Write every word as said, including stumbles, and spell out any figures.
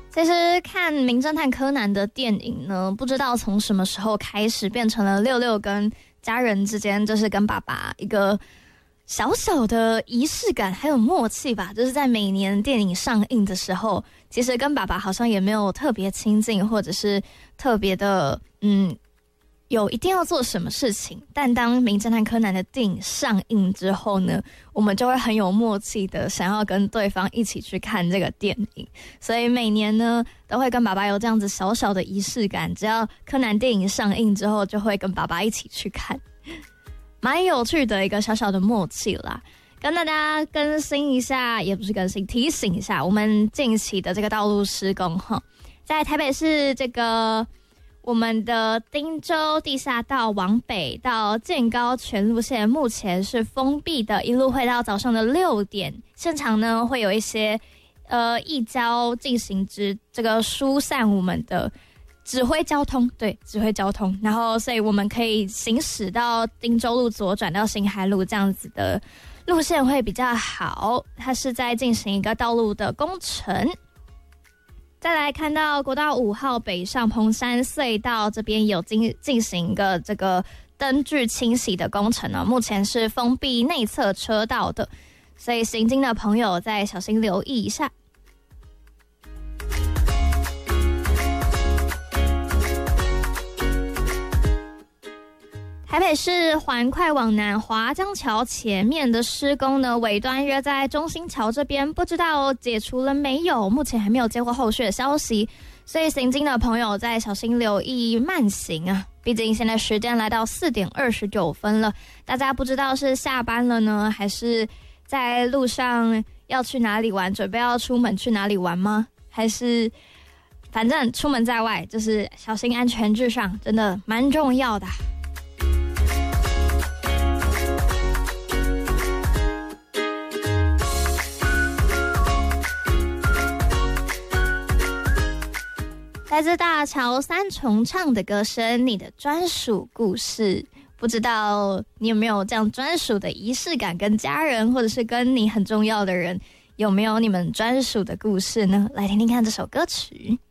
其实看《名侦探柯南》的电影呢，不知道从什么时候开始变成了六六跟家人之间，就是跟爸爸一个小小的仪式感还有默契吧。就是在每年电影上映的时候，其实跟爸爸好像也没有特别亲近，或者是特别的嗯有一定要做什么事情，但当《名侦探柯南》的电影上映之后呢，我们就会很有默契的想要跟对方一起去看这个电影，所以每年呢都会跟爸爸有这样子小小的仪式感，只要柯南电影上映之后，就会跟爸爸一起去看，蛮有趣的一个小小的默契啦。跟大家更新一下，也不是更新，提醒一下我们近期的这个道路施工哈，在台北市这个我们的汀州地下道往北到建高全路线目前是封闭的，一路会到早上的六点。现场呢会有一些呃义交进行之这个疏散我们的指挥交通，对，指挥交通。然后所以我们可以行驶到汀州路左转到新海路这样子的路线会比较好。它是在进行一个道路的工程。再来看到国道五号北上蓬山隧道这边有进进行一个这个灯具清洗的工程呢，目前是封闭内侧车道的，所以行经的朋友再小心留意一下。台北市环快往南华江桥前面的施工呢，尾端约在中心桥这边，不知道解除了没有，目前还没有接获后续的消息，所以行经的朋友再小心留意慢行啊，毕竟现在时间来到四点二十九分了，大家不知道是下班了呢，还是在路上要去哪里玩，准备要出门去哪里玩吗？还是反正出门在外就是小心安全至上，真的蛮重要的。来自大桥三重唱的歌声，你的专属故事，不知道你有没有这样专属的仪式感，跟家人或者是跟你很重要的人，有没有你们专属的故事呢？来听听看这首歌曲。